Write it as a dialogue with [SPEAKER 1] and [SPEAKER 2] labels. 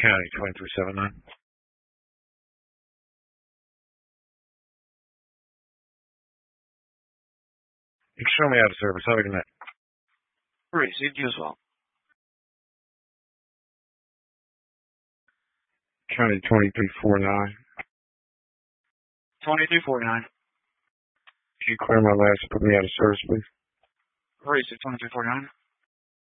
[SPEAKER 1] County 2379. Extremely out of service. Have a good night.
[SPEAKER 2] Received you as well.
[SPEAKER 1] County 2349.
[SPEAKER 2] 2349.
[SPEAKER 1] Can you clear my last and put me out of service, please?
[SPEAKER 2] Received 2349.